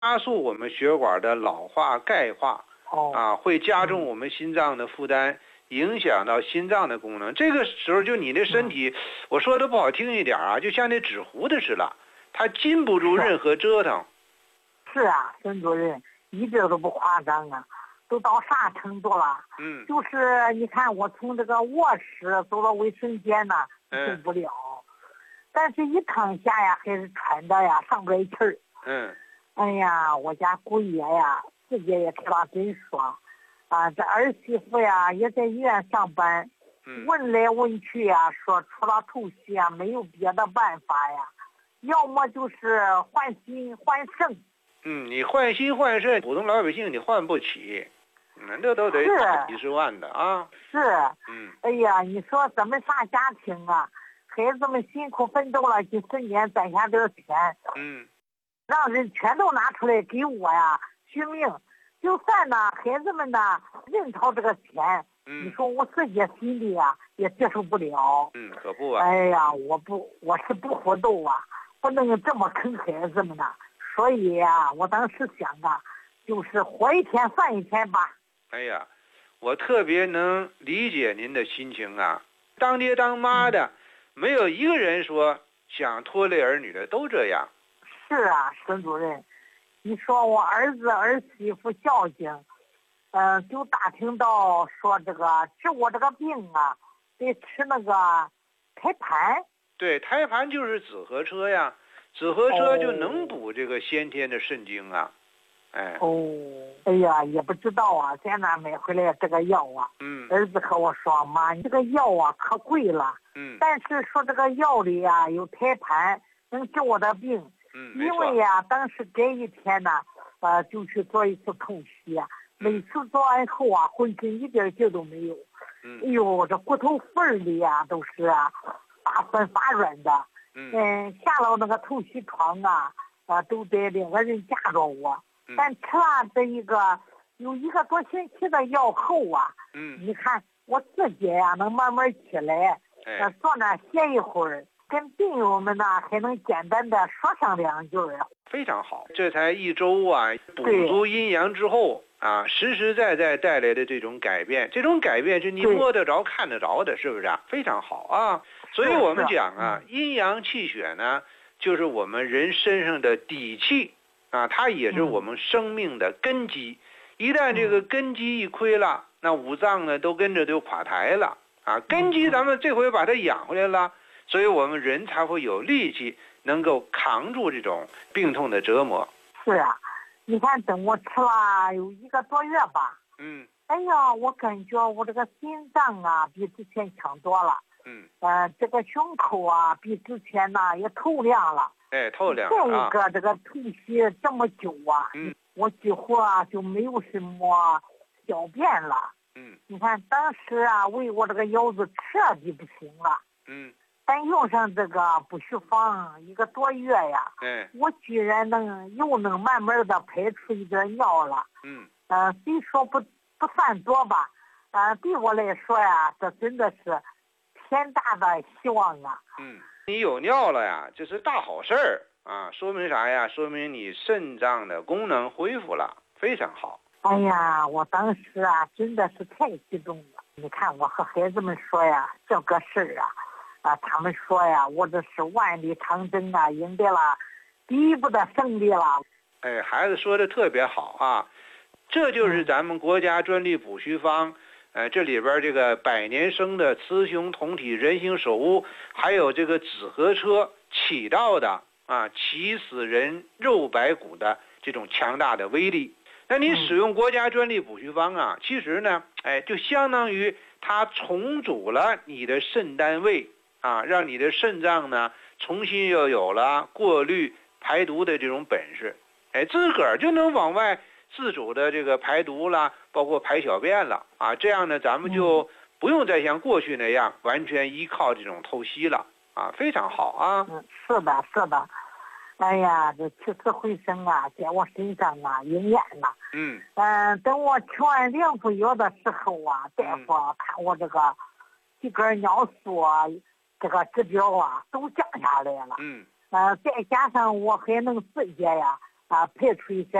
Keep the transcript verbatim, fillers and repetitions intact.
加速我们血管的老化钙化， 哦， 啊，会加重我们心脏的负担，影响到心脏的功能。这个时候就你的身体，我说的不好听一点啊，就像那纸糊的似的，它禁不住任何折腾。 是啊，孙主任一点都不夸张啊，都到啥程度了？ 嗯， 就是你看我从这个卧室走到卫生间呢，受不了， 嗯、 但是一躺下呀，还是喘的呀，上不来气儿。 嗯。 哎呀，我家姑爷呀，自己也给他真说，啊，这儿媳妇呀也在医院上班， 嗯、 问来问去呀，说除了透析啊，没有别的办法呀，要么就是换心换肾。 嗯，你换心换肾，普通老百姓你换不起，嗯，这都得几十万的啊。 是， 嗯， 哎呀，你说咱们啥家庭啊，孩子们辛苦奋斗了几十年，攒下点钱， 嗯。 让人全都拿出来给我呀续命，就算呢孩子们呢认掏这个钱， 嗯， 你说我自己心里呀也接受不了。 嗯，可不啊。 哎呀，我不我是不糊涂啊，不能这么坑孩子们呐。所以呀，我当时想啊，就是活一天算一天吧。 哎呀，我特别能理解您的心情啊。当爹当妈的，嗯、没有一个人说想拖累儿女的，都这样。 是啊，孙主任，你说我儿子儿媳妇孝敬，嗯、呃，就打听到说这个治我这个病啊，得吃那个胎盘。 对，胎盘就是紫河车呀，紫河车就能补这个先天的肾精啊。哎。 哦，哎呀，也不知道啊，在那买回来这个药啊。 嗯。 儿子和我说，妈，你这个药啊可贵了。 嗯。 但是说这个药里啊有胎盘，能治我的病。 嗯， 因为呀，当时这一天呢，呃，就去做一次透析啊，每次做完后啊，浑身一点劲都没有。 嗯。 哎呦，这骨头缝里呀都是啊，发酸发软的。 嗯。 嗯，下了那个透析床啊，啊，都得两个人架着我。 嗯。 但吃了这一个有一个多星期的药后啊， 嗯， 你看我自己呀能慢慢起来， 哎， 坐那歇一会儿。跟病友们呢还能简单的说上两句， 非常好。这才一周啊，补足阴阳之后啊，实实在在带来的这种改变，这种改变是你摸得着、看得着的，是不是啊？非常好啊。所以我们讲啊，阴阳气血呢，就是我们人身上的底气啊，它也是我们生命的根基。一旦这个根基一亏了，那五脏呢都跟着就垮台了啊。根基咱们这回把它养回来了。所以我们人才会有力气能够扛住这种病痛的折磨。 是啊，你看等我吃了有一个多月吧， 嗯， 哎呀，我感觉我这个心脏啊比之前强多了。 嗯， 呃，这个胸口啊比之前呢也透亮了。 哎，透亮了。再一个，这个透析这么久啊， 嗯， 我几乎啊就没有什么小便了。 嗯， 你看当时啊为我这个腰子彻底不行了。 嗯。 但用上这个补虚方一个多月呀， 哎， 我居然能又能慢慢的排出一点尿了。 嗯， 呃，虽说不不算多吧，呃，对我来说呀，这真的是天大的希望啊。 嗯，你有尿了呀，这是大好事儿啊，说明啥呀？说明你肾脏的功能恢复了，非常好。 哎呀，我当时啊，真的是太激动了。你看，我和孩子们说呀，这个事儿啊。啊，他们说呀，我这是万里长征啊，赢得了第一步的胜利了。 哎，孩子说的特别好啊，这就是咱们国家专利补虚方，呃，这里边这个百年生的雌雄同体人形手屋，还有这个紫河车起到的啊，起死人肉白骨的这种强大的威力。那你使用国家专利补虚方啊，其实呢，哎，就相当于它重组了你的肾单位。啊，让你的肾脏呢重新又有了过滤排毒的这种本事，哎，自个儿就能往外自主的这个排毒了，包括排小便了啊。这样呢，咱们就不用再像过去那样完全依靠这种透析了啊，非常好啊。 嗯，是的，是的。哎呀，这起死回生啊，在我身上啊应验了。 嗯嗯、呃，等我吃完两副药的时候啊，大夫看我这个几根尿素啊。这个指标啊都降下来了， 嗯， 呃，再加上我还能自己呀啊，排除一些